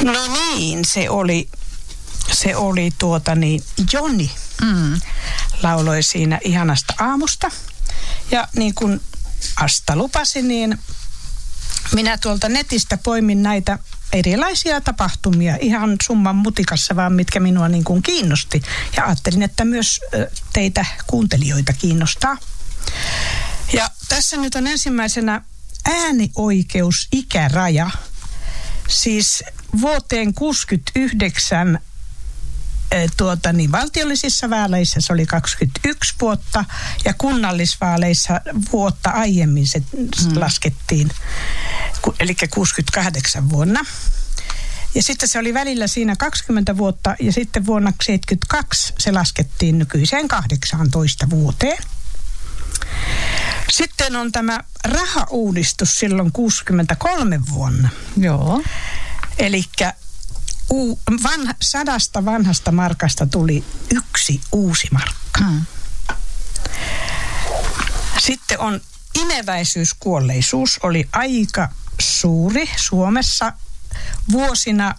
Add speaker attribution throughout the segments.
Speaker 1: No niin, se oli Joni lauloi siinä Ihanasta aamusta. Ja niin kuin Asta lupasi, niin minä tuolta netistä poimin näitä erilaisia tapahtumia ihan summan mutikassa, vaan mitkä minua niin kuin kiinnosti. Ja ajattelin, että myös teitä kuuntelijoita kiinnostaa. Ja tässä nyt on ensimmäisenä äänioikeusikäraja. Siis vuoteen 1969 valtiollisissa vaaleissa se oli 21 vuotta ja kunnallisvaaleissa vuotta aiemmin se laskettiin, eli 68 vuonna. Ja sitten se oli välillä siinä 20 vuotta ja sitten vuonna 1972 se laskettiin nykyiseen 18 vuoteen. Sitten on tämä rahauudistus silloin 63 vuonna.
Speaker 2: Joo.
Speaker 1: Elikkä 100 vanhasta markasta tuli 1 uusi markka. Sitten on imeväisyyskuolleisuus oli aika suuri Suomessa vuosina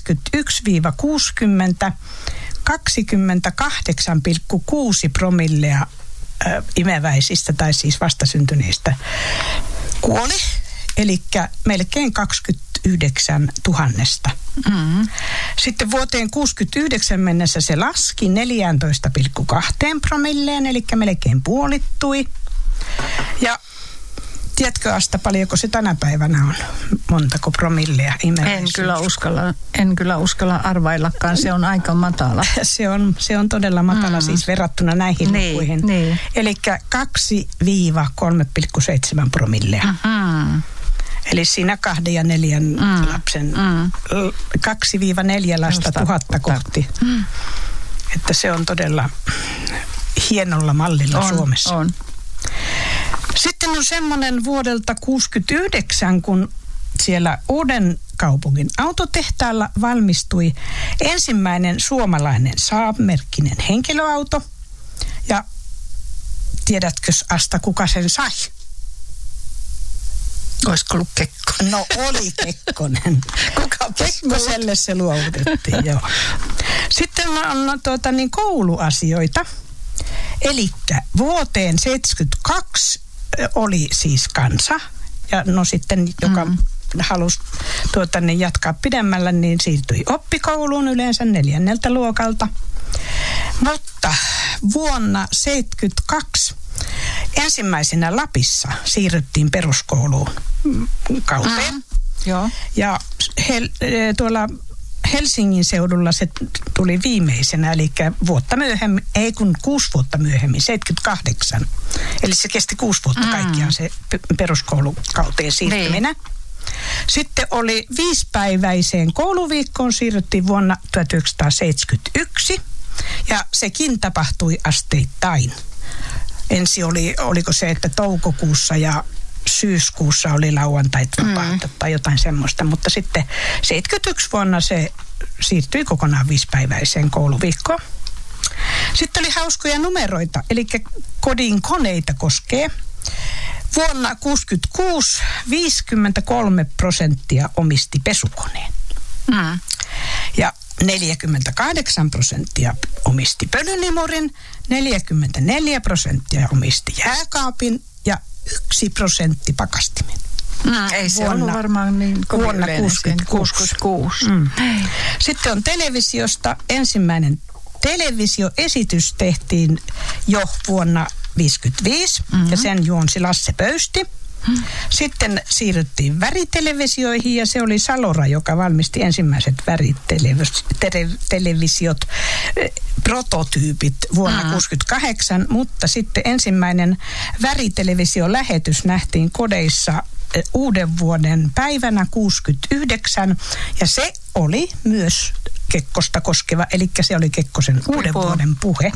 Speaker 1: 51-60 28,6 promillea imeväisistä tai siis vastasyntyneistä kuoli, eli melkein 29 000. Sitten vuoteen 69 mennessä se laski 14,2 promilleen, eli melkein puolittui. Ja tiedätkö Asta, paljonko se tänä päivänä on? Montako promillea imeväisyys?
Speaker 2: En kyllä uskalla arvaillakaan, se on aika matala.
Speaker 1: Se on todella matala siis verrattuna näihin lukuihin.
Speaker 2: Niin.
Speaker 1: Eli 2-3,7 promillea. Eli siinä 2 ja 4 lapsen, 2-4 lasta 1000 kohti. Että se on todella hienolla mallilla Suomessa.
Speaker 2: On.
Speaker 1: Sitten on semmoinen vuodelta 1969, kun siellä Uudenkaupungin autotehtaalla valmistui ensimmäinen suomalainen Saab-merkkinen henkilöauto. Ja tiedätkö Asta, kuka sen sai?
Speaker 2: Olisiko ollut Kekkonen?
Speaker 1: No oli Kekkonen. Kekkoselle se luovutettiin, joo. Sitten on kouluasioita. Elikkä vuoteen 1972 oli siis kansa. Ja no sitten, joka halusi jatkaa pidemmällä, niin siirtyi oppikouluun yleensä 4. luokalta. Mutta vuonna 1972 ensimmäisenä Lapissa siirryttiin peruskouluun kauteen.
Speaker 2: Joo.
Speaker 1: Ja tuolla Helsingin seudulla se tuli viimeisenä, eli 6 vuotta myöhemmin, 78. Eli se kesti 6 vuotta kaikkiaan se peruskoulukauteen siirtyminen. Niin. Sitten oli 5-päiväiseen kouluviikkoon siirryttiin vuonna 1971 ja sekin tapahtui asteittain. Ensin oliko se, että toukokuussa ja syyskuussa oli lauantait vapaata tai jotain semmoista, mutta sitten 71 vuonna se siirtyi kokonaan 5-päiväiseen kouluviikkoon. Sitten oli hauskoja numeroita, eli kodin koneita koskee. Vuonna 1966 53% omisti pesukoneen. Ja 48% omisti pölynimurin, 44% omisti jääkaapin ja 1% pakastimen.
Speaker 2: Ei se ollut varmaan niin kovin
Speaker 1: vuonna 1966. Sitten on televisiosta. Ensimmäinen televisioesitys tehtiin jo vuonna 1955 ja sen juonsi Lasse Pöysti. Sitten siirryttiin väritelevisioihin ja se oli Salora, joka valmisti ensimmäiset värittelevisiot, prototyypit vuonna 1968, mutta sitten ensimmäinen väritelevisiolähetys nähtiin kodeissa uuden vuoden päivänä 1969 ja se oli myös Kekkosta koskeva, eli se oli Kekkosen uuden vuoden puhe.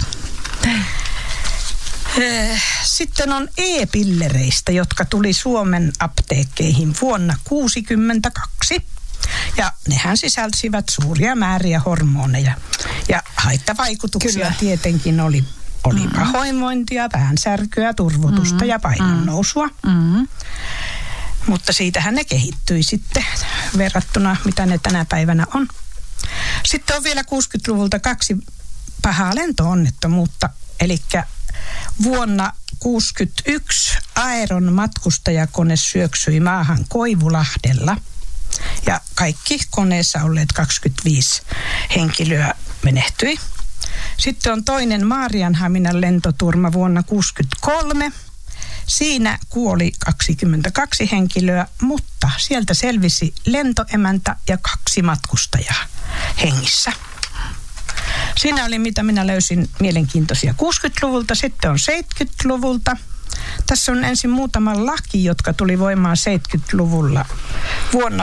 Speaker 1: Sitten on e-pillereistä, jotka tuli Suomen apteekkeihin vuonna 1962. Ja nehän sisälsivät suuria määriä hormoneja. Ja haittavaikutuksia tietenkin oli pahoinvointia, päänsärkyä, turvotusta ja painonnousua. Mutta siitähän ne kehittyi sitten verrattuna, mitä ne tänä päivänä on. Sitten on vielä 60-luvulta 2 pahaa lento-onnettomuutta, eli vuonna 1961 Aeron matkustajakone syöksyi maahan Koivulahdella ja kaikki koneessa olleet 25 henkilöä menehtyi. Sitten on toinen Maarianhaminan lentoturma vuonna 1963. Siinä kuoli 22 henkilöä, mutta sieltä selvisi lentoemäntä ja 2 matkustajaa hengissä. Siinä oli, mitä minä löysin mielenkiintoisia 60-luvulta, sitten on 70-luvulta. Tässä on ensin muutama laki, jotka tuli voimaan 70-luvulla. Vuonna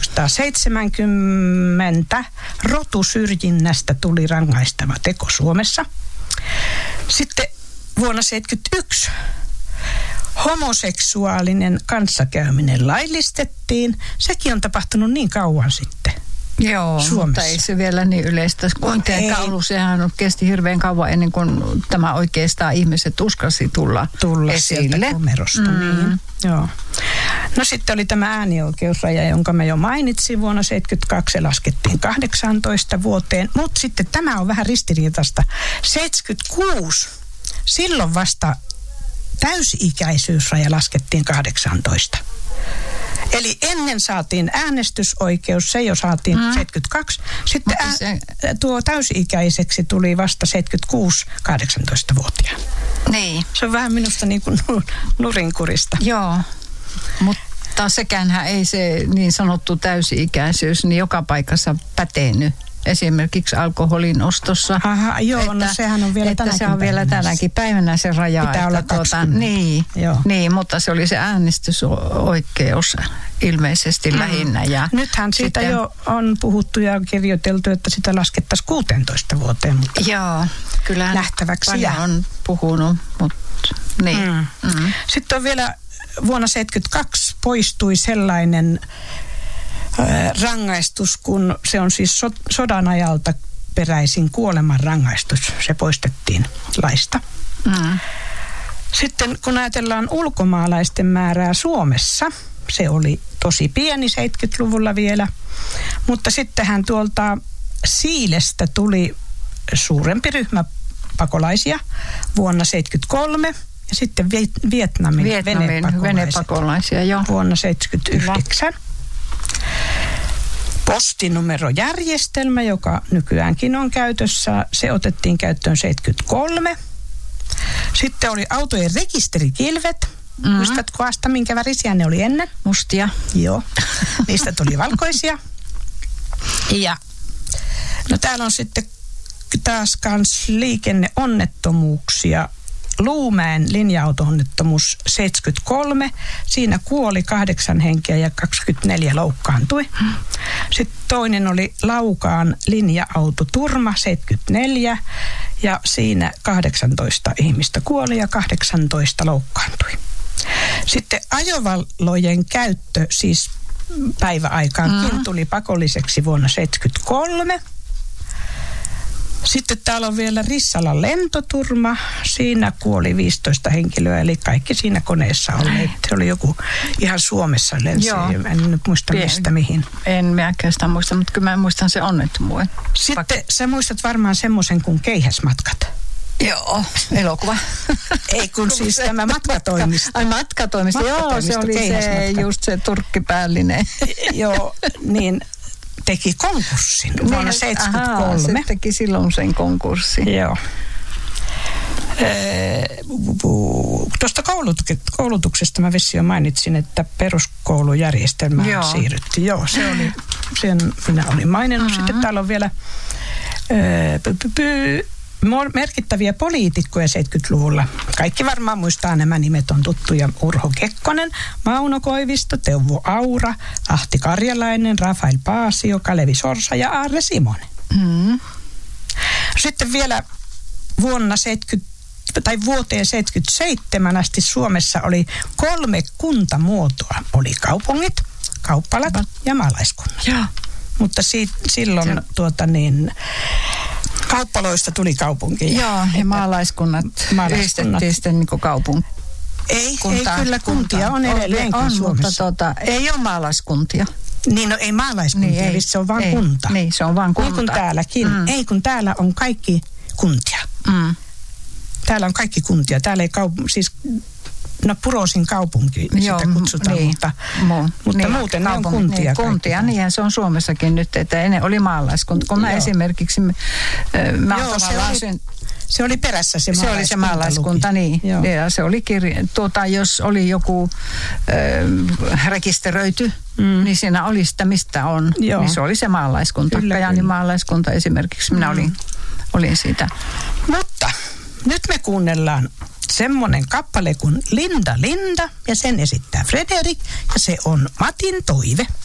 Speaker 1: 1970 rotusyrjinnästä tuli rangaistava teko Suomessa. Sitten vuonna 1971 homoseksuaalinen kanssakäyminen laillistettiin. Sekin on tapahtunut niin kauan sitten.
Speaker 2: Joo,
Speaker 1: Suomessa.
Speaker 2: Mutta ei se vielä niin yleistä. Kuitenkaan ollut, sehän kesti hirveän kauan ennen kuin tämä oikeastaan ihmiset uskalsi tulla esille.
Speaker 1: Sieltä komerosta, niin. Joo. No sitten oli tämä äänioikeusraja, jonka mä jo mainitsin vuonna 1972, se laskettiin 18 vuoteen, mutta sitten tämä on vähän ristiriitaista. 76, silloin vasta täysi-ikäisyysraja laskettiin 18. Eli ennen saatiin äänestysoikeus, se jo saatiin 72. Sitten tuo täysi-ikäiseksi tuli vasta 76 18-vuotiaana.
Speaker 2: Niin.
Speaker 1: Se on vähän minusta niin kuin nurinkurista.
Speaker 2: Joo, mutta sekään ei se niin sanottu täysi-ikäisyys niin joka paikassa pätenyt. Esimerkiksi alkoholin ostossa.
Speaker 1: Aha, joo, että, no sehän on vielä tänäkin
Speaker 2: se on vielä tänäkin päivänä se raja.
Speaker 1: Pitää olla 20.
Speaker 2: Niin, mutta se oli se äänestysoikeus ilmeisesti lähinnä. Ja
Speaker 1: nythän siitä sitten jo on puhuttu ja kirjoiteltu, että sitä laskettaisiin 16 vuoteen. Mutta
Speaker 2: joo, kyllä
Speaker 1: nähtäväksi
Speaker 2: paljon on puhunut, mutta niin.
Speaker 1: Sitten on vielä vuonna 1972 poistui sellainen rangaistus, kun se on siis sodan ajalta peräisin kuolemanrangaistus. Se poistettiin laista. Sitten kun ajatellaan ulkomaalaisten määrää Suomessa, se oli tosi pieni 70-luvulla vielä, mutta sittenhän tuolta Siilestä tuli suurempi ryhmä pakolaisia vuonna 1973 ja sitten Vietnamin venepakolaisia
Speaker 2: joo.
Speaker 1: Vuonna 1979. Postinumerojärjestelmä, joka nykyäänkin on käytössä, se otettiin käyttöön 73. Sitten oli autojen rekisterikilvet. Muistatko Asta, minkä värisiä ne oli ennen?
Speaker 2: Mustia.
Speaker 1: Joo. Niistä tuli valkoisia. Ja no täällä on sitten taas kans liikenneonnettomuuksia. Luumäen linja-auto-onnettomuus 73. Siinä kuoli 8 henkeä ja 24 loukkaantui. Sitten toinen oli Laukaan linja-autoturma 74 ja siinä 18 ihmistä kuoli ja 18 loukkaantui. Sitten ajovallojen käyttö siis päiväaikaankin tuli pakolliseksi vuonna 73. Sitten täällä on vielä Rissalan lentoturma. Siinä kuoli 15 henkilöä, eli kaikki siinä koneessa olleet. Se oli joku ihan Suomessa lensi. En nyt muista mistä mihin.
Speaker 2: En minäkään sitä muista, mutta kyllä mä muistan se onnettomuuden.
Speaker 1: Sitten sä muistat varmaan semmoisen kuin Keihäsmatkat.
Speaker 2: Joo, elokuva.
Speaker 1: Ei kun siis tämä matkatoimisto.
Speaker 2: Ai matkatoimisto, joo, se oli se just se turkkipäällinen.
Speaker 1: Joo, niin teki konkurssin vuonna 1973.
Speaker 2: Se teki silloin sen konkurssin.
Speaker 1: Joo. Tuosta koulutuksesta mä vissiin jo mainitsin, että peruskoulujärjestelmään siirryttiin. Joo, se oli, sen minä olin maininnut. Sitten täällä on vielä merkittäviä poliitikkoja 70-luvulla. Kaikki varmaan muistaa, nämä nimet on tuttuja. Urho Kekkonen, Mauno Koivisto, Teuvo Aura, Ahti Karjalainen, Rafael Paasio, Kalevi Sorsa ja Aarre Simonen. Sitten vielä vuoteen 77 asti Suomessa oli 3 kuntamuotoa. Oli kaupungit, kauppalat ja maalaiskunnat.
Speaker 2: Joo.
Speaker 1: Mutta silloin kauppaloista tuli kaupunki.
Speaker 2: Joo, ja maalaiskunnat yhdistettiin sitten niin kuin kaupunki.
Speaker 1: Ei kyllä kuntia on edelleenkin Suomessa.
Speaker 2: Mutta ei ole maalaiskuntia.
Speaker 1: Niin, no ei maalaiskuntia, niin se on vaan kunta.
Speaker 2: Niin, se on vaan kunta.
Speaker 1: Niin kuin täälläkin. Ei, kun täällä on kaikki kuntia. Täällä on kaikki kuntia. Täällä ei Purosin kaupunki, sitä kutsutaan, mutta muuten ne on kuntia.
Speaker 2: Kuntia, niinhän se on Suomessakin nyt, että ennen oli maalaiskunta. Kun mä esimerkiksi,
Speaker 1: se oli perässä se maalaiskunta.
Speaker 2: Se oli se maalaiskunta, niin. Ja se oli jos oli joku rekisteröity, niin siinä oli sitä, mistä on. Joo. Niin se oli se maalaiskunta. Kajaanin maalaiskunta esimerkiksi, minä olin siitä.
Speaker 1: Mutta nyt me kuunnellaan semmoinen kappale kuin Linda Linda, ja sen esittää Frederik, ja se on Matin toive.